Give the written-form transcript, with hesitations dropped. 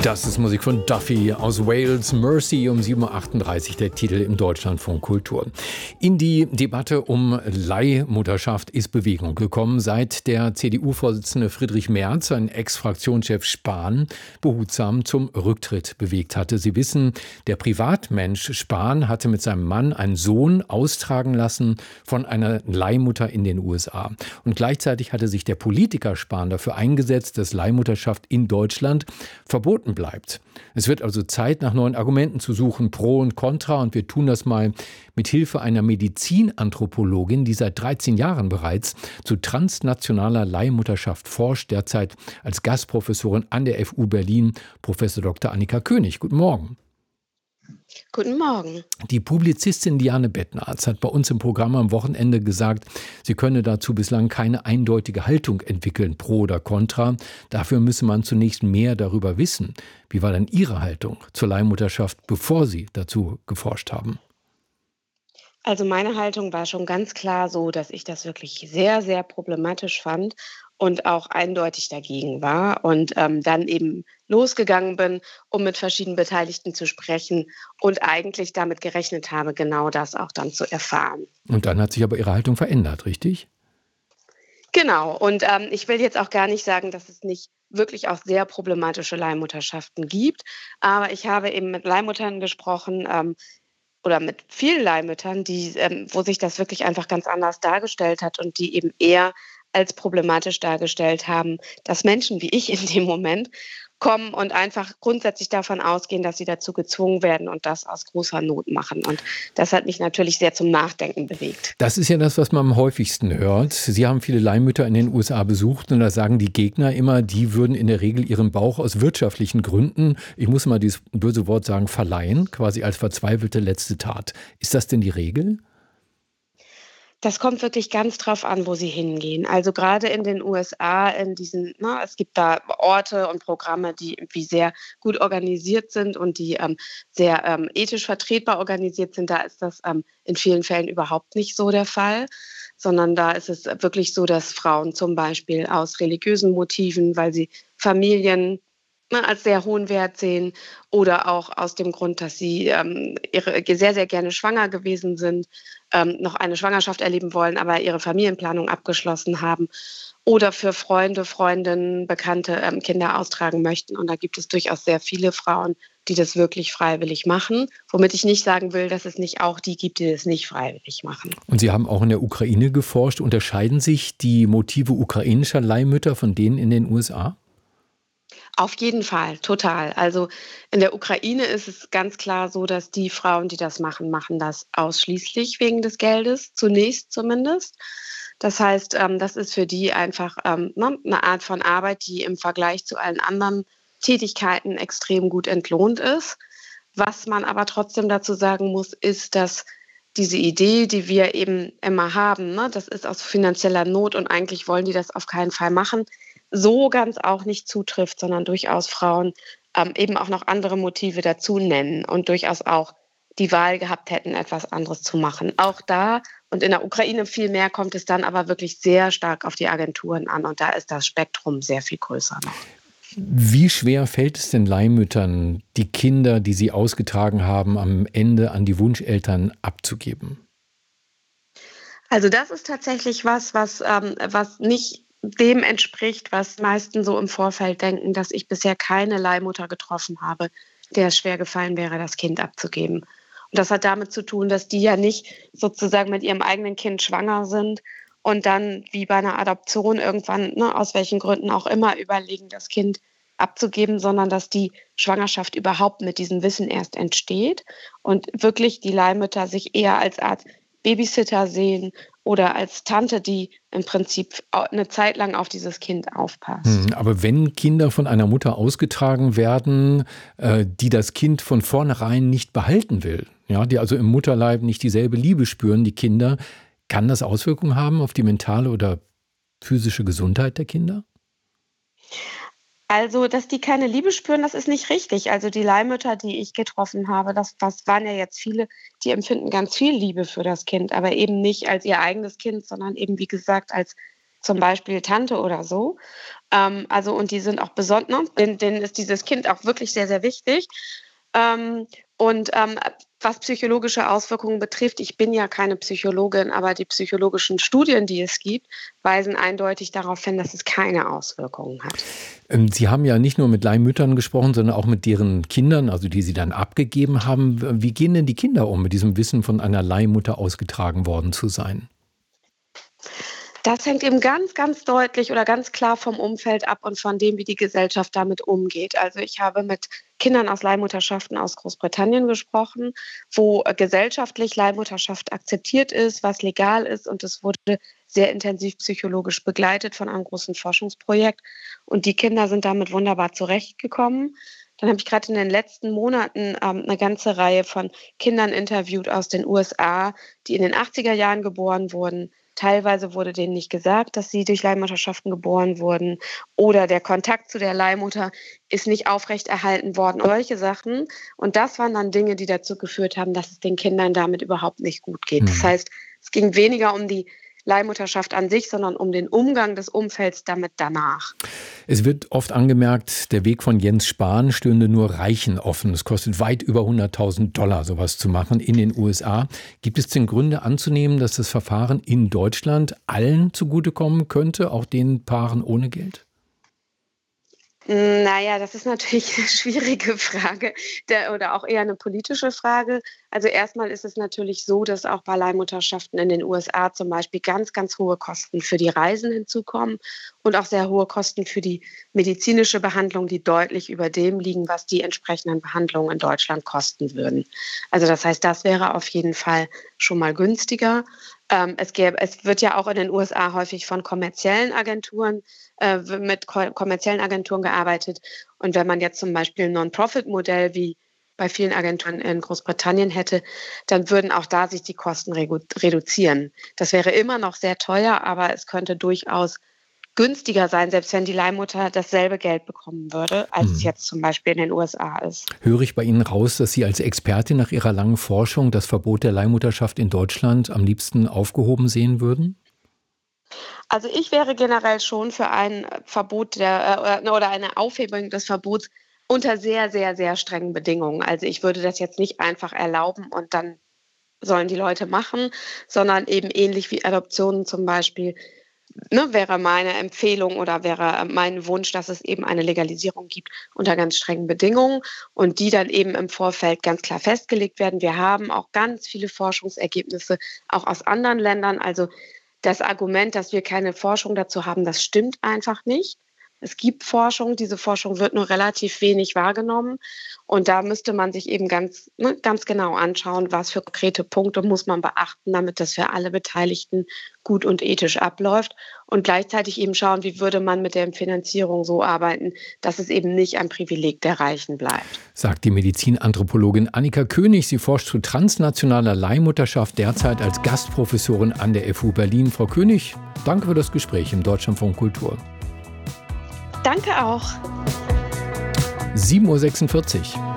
Das ist Musik von Duffy aus Wales, Mercy um 7.38 Uhr, der Titel im Deutschlandfunk Kultur. In die Debatte um Leihmutterschaft ist Bewegung gekommen, seit der CDU-Vorsitzende Friedrich Merz, sein Ex-Fraktionschef Spahn, behutsam zum Rücktritt bewegt hatte. Sie wissen, der Privatmensch Spahn hatte mit seinem Mann einen Sohn austragen lassen von einer Leihmutter in den USA. Und gleichzeitig hatte sich der Politiker Spahn dafür eingesetzt, dass Leihmutterschaft in Deutschland verboten bleibt. Es wird also Zeit, nach neuen Argumenten zu suchen, Pro und Contra, und wir tun das mal mit Hilfe einer Medizinanthropologin, die seit 13 Jahren bereits zu transnationaler Leihmutterschaft forscht, derzeit als Gastprofessorin an der FU Berlin, Professor Dr. Annika König. Guten Morgen. Guten Morgen. Die Publizistin Diane Bettnarz hat bei uns im Programm am Wochenende gesagt, sie könne dazu bislang keine eindeutige Haltung entwickeln, pro oder contra. Dafür müsse man zunächst mehr darüber wissen. Wie war denn Ihre Haltung zur Leihmutterschaft, bevor Sie dazu geforscht haben? Also meine Haltung war schon ganz klar so, dass ich das wirklich sehr, sehr problematisch fand und auch eindeutig dagegen war und dann eben losgegangen bin, um mit verschiedenen Beteiligten zu sprechen und eigentlich damit gerechnet habe, genau das auch dann zu erfahren. Und dann hat sich aber Ihre Haltung verändert, richtig? Genau, und ich will jetzt auch gar nicht sagen, dass es nicht wirklich auch sehr problematische Leihmutterschaften gibt, aber ich habe eben mit Leihmuttern gesprochen, oder mit vielen Leihmüttern, wo sich das wirklich einfach ganz anders dargestellt hat und die eben eher als problematisch dargestellt haben, dass Menschen wie ich in dem Moment kommen und einfach grundsätzlich davon ausgehen, dass sie dazu gezwungen werden und das aus großer Not machen. Und das hat mich natürlich sehr zum Nachdenken bewegt. Das ist ja das, was man am häufigsten hört. Sie haben viele Leihmütter in den USA besucht und da sagen die Gegner immer, die würden in der Regel ihren Bauch aus wirtschaftlichen Gründen, ich muss mal dieses böse Wort sagen, verleihen, quasi als verzweifelte letzte Tat. Ist das denn die Regel? Das kommt wirklich ganz drauf an, wo sie hingehen. Also gerade in den USA, es gibt da Orte und Programme, die irgendwie sehr gut organisiert sind und die sehr ethisch vertretbar organisiert sind. Da ist das in vielen Fällen überhaupt nicht so der Fall, sondern da ist es wirklich so, dass Frauen zum Beispiel aus religiösen Motiven, weil sie Familien als sehr hohen Wert sehen oder auch aus dem Grund, dass sie sehr, sehr gerne schwanger gewesen sind, noch eine Schwangerschaft erleben wollen, aber ihre Familienplanung abgeschlossen haben oder für Freunde, Freundinnen, Bekannte Kinder austragen möchten. Und da gibt es durchaus sehr viele Frauen, die das wirklich freiwillig machen, womit ich nicht sagen will, dass es nicht auch die gibt, die das nicht freiwillig machen. Und Sie haben auch in der Ukraine geforscht. Unterscheiden sich die Motive ukrainischer Leihmütter von denen in den USA? Auf jeden Fall, total. Also in der Ukraine ist es ganz klar so, dass die Frauen, die das machen, machen das ausschließlich wegen des Geldes, zunächst zumindest. Das heißt, das ist für die einfach eine Art von Arbeit, die im Vergleich zu allen anderen Tätigkeiten extrem gut entlohnt ist. Was man aber trotzdem dazu sagen muss, ist, dass diese Idee, die wir eben immer haben, das ist aus finanzieller Not und eigentlich wollen die das auf keinen Fall machen, so ganz auch nicht zutrifft, sondern durchaus Frauen eben auch noch andere Motive dazu nennen und durchaus auch die Wahl gehabt hätten, etwas anderes zu machen. Auch da und in der Ukraine viel mehr kommt es dann aber wirklich sehr stark auf die Agenturen an und da ist das Spektrum sehr viel größer noch. Wie schwer fällt es den Leihmüttern, die Kinder, die sie ausgetragen haben, am Ende an die Wunscheltern abzugeben? Also das ist tatsächlich was nicht dem entspricht, was meisten so im Vorfeld denken, dass ich bisher keine Leihmutter getroffen habe, der es schwer gefallen wäre, das Kind abzugeben. Und das hat damit zu tun, dass die ja nicht sozusagen mit ihrem eigenen Kind schwanger sind und dann wie bei einer Adoption irgendwann, aus welchen Gründen auch immer, überlegen, das Kind abzugeben, sondern dass die Schwangerschaft überhaupt mit diesem Wissen erst entsteht und wirklich die Leihmütter sich eher als Art Babysitter sehen oder als Tante, die im Prinzip eine Zeit lang auf dieses Kind aufpasst. Aber wenn Kinder von einer Mutter ausgetragen werden, die das Kind von vornherein nicht behalten will, ja, die also im Mutterleib nicht dieselbe Liebe spüren, die Kinder, kann das Auswirkungen haben auf die mentale oder physische Gesundheit der Kinder? Also, dass die keine Liebe spüren, das ist nicht richtig. Also, die Leihmütter, die ich getroffen habe, das waren ja jetzt viele, die empfinden ganz viel Liebe für das Kind, aber eben nicht als ihr eigenes Kind, sondern eben, wie gesagt, als zum Beispiel Tante oder so. Und die sind auch besonders, denen ist dieses Kind auch wirklich sehr, sehr wichtig. Ähm, Was psychologische Auswirkungen betrifft, ich bin ja keine Psychologin, aber die psychologischen Studien, die es gibt, weisen eindeutig darauf hin, dass es keine Auswirkungen hat. Sie haben ja nicht nur mit Leihmüttern gesprochen, sondern auch mit deren Kindern, also die Sie dann abgegeben haben. Wie gehen denn die Kinder um mit diesem Wissen, von einer Leihmutter ausgetragen worden zu sein? Das hängt eben ganz, ganz deutlich oder ganz klar vom Umfeld ab und von dem, wie die Gesellschaft damit umgeht. Also ich habe mit Kindern aus Leihmutterschaften aus Großbritannien gesprochen, wo gesellschaftlich Leihmutterschaft akzeptiert ist, was legal ist, und es wurde sehr intensiv psychologisch begleitet von einem großen Forschungsprojekt. Und die Kinder sind damit wunderbar zurechtgekommen. Dann habe ich gerade in den letzten Monaten eine ganze Reihe von Kindern interviewt aus den USA, die in den 80er Jahren geboren wurden. Teilweise wurde denen nicht gesagt, dass sie durch Leihmutterschaften geboren wurden, oder der Kontakt zu der Leihmutter ist nicht aufrechterhalten worden. Solche Sachen. Und das waren dann Dinge, die dazu geführt haben, dass es den Kindern damit überhaupt nicht gut geht. Das heißt, es ging weniger um die Leihmutterschaft an sich, sondern um den Umgang des Umfelds damit danach. Es wird oft angemerkt, der Weg von Jens Spahn stünde nur Reichen offen. Es kostet weit über $100.000, sowas zu machen in den USA. Gibt es denn Gründe anzunehmen, dass das Verfahren in Deutschland allen zugutekommen könnte, auch den Paaren ohne Geld? Naja, das ist natürlich eine schwierige Frage oder auch eher eine politische Frage. Also erstmal ist es natürlich so, dass auch bei Leihmutterschaften in den USA zum Beispiel ganz, ganz hohe Kosten für die Reisen hinzukommen und auch sehr hohe Kosten für die medizinische Behandlung, die deutlich über dem liegen, was die entsprechenden Behandlungen in Deutschland kosten würden. Also das heißt, das wäre auf jeden Fall schon mal günstiger. Es wird ja auch in den USA häufig von kommerziellen Agenturen gearbeitet. Und wenn man jetzt zum Beispiel ein Non-Profit-Modell wie bei vielen Agenturen in Großbritannien hätte, dann würden auch da sich die Kosten reduzieren. Das wäre immer noch sehr teuer, aber es könnte durchaus günstiger sein, selbst wenn die Leihmutter dasselbe Geld bekommen würde, als es jetzt zum Beispiel in den USA ist. Höre ich bei Ihnen raus, dass Sie als Expertin nach Ihrer langen Forschung das Verbot der Leihmutterschaft in Deutschland am liebsten aufgehoben sehen würden? Also ich wäre generell schon für ein Verbot oder eine Aufhebung des Verbots unter sehr, sehr, sehr strengen Bedingungen. Also ich würde das jetzt nicht einfach erlauben und dann sollen die Leute machen, sondern eben ähnlich wie Adoptionen zum Beispiel, wäre meine Empfehlung oder wäre mein Wunsch, dass es eben eine Legalisierung gibt unter ganz strengen Bedingungen und die dann eben im Vorfeld ganz klar festgelegt werden. Wir haben auch ganz viele Forschungsergebnisse, auch aus anderen Ländern. Also das Argument, dass wir keine Forschung dazu haben, das stimmt einfach nicht. Es gibt Forschung, diese Forschung wird nur relativ wenig wahrgenommen. Und da müsste man sich eben ganz genau anschauen, was für konkrete Punkte muss man beachten, damit das für alle Beteiligten gut und ethisch abläuft. Und gleichzeitig eben schauen, wie würde man mit der Finanzierung so arbeiten, dass es eben nicht ein Privileg der Reichen bleibt. Sagt die Medizinanthropologin Annika König. Sie forscht zu transnationaler Leihmutterschaft, derzeit als Gastprofessorin an der FU Berlin. Frau König, danke für das Gespräch im Deutschlandfunk Kultur. Danke auch. 7:46 Uhr.